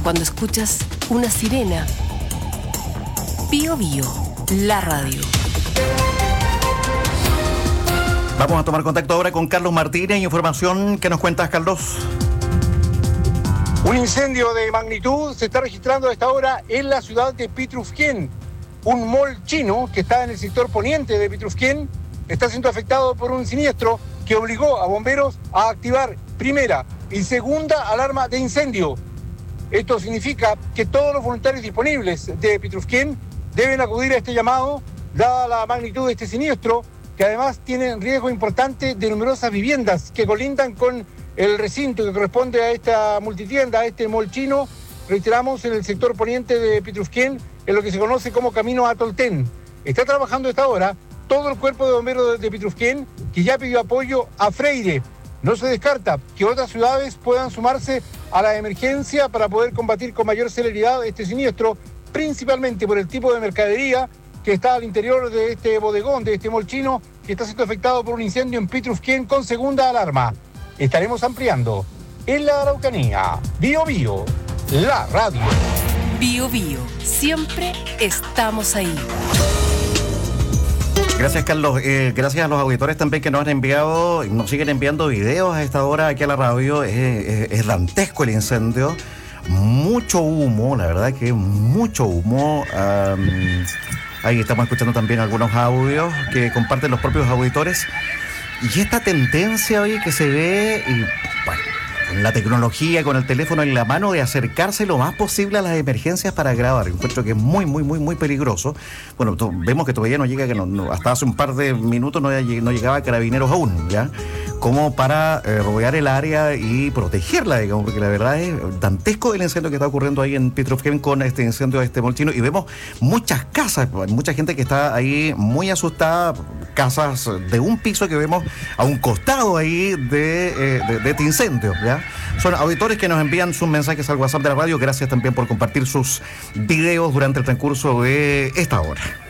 cuando escuchas una sirena. Bío Bío, la radio. Vamos a tomar contacto ahora con Carlos Martínez. Información que nos cuentas, Carlos. Un incendio de magnitud se está registrando a esta hora en la ciudad de Pitrufquén. Un mall chino que está en el sector poniente de Pitrufquén está siendo afectado por un siniestro que obligó a bomberos a activar primera y segunda alarma de incendio. Esto significa que todos los voluntarios disponibles de Pitrufquén deben acudir a este llamado, dada la magnitud de este siniestro, que además tiene riesgo importante de numerosas viviendas que colindan con el recinto que corresponde a esta multitienda, a este mall chino. Reiteramos, en el sector poniente de Pitrufquén, en lo que se conoce como Camino a Tolten. Está trabajando a esta hora todo el cuerpo de bomberos de Pitrufquén, que ya pidió apoyo a Freire. No se descarta que otras ciudades puedan sumarse a la emergencia para poder combatir con mayor celeridad este siniestro, principalmente por el tipo de mercadería que está al interior de este bodegón, de este mall chino, que está siendo afectado por un incendio en Pitrufquén con segunda alarma. Estaremos ampliando en la Araucanía. Bío Bío, la radio. Bío Bío, siempre estamos ahí. Gracias, Carlos. Gracias a los auditores también que nos han enviado, nos siguen enviando videos a esta hora aquí a la radio. Es dantesco el incendio. Mucho humo, la verdad que mucho humo. Ahí estamos escuchando también algunos audios que comparten los propios auditores. Y esta tendencia hoy que se ve, bueno, con la tecnología, con el teléfono en la mano, de acercarse lo más posible a las emergencias para grabar. Encuentro que es muy peligroso. Bueno, vemos que todavía no llega, hasta hace un par de minutos no llegaba Carabineros aún, ¿ya? Como para rodear el área y protegerla, digamos, porque la verdad es dantesco el incendio que está ocurriendo ahí en Pitrufquén con este incendio de este mall chino. Y vemos muchas casas, mucha gente que está ahí muy asustada, casas de un piso que vemos a un costado ahí de este incendio, ¿ya? Son auditores que nos envían sus mensajes al WhatsApp de la radio. Gracias también por compartir sus videos durante el transcurso de esta hora.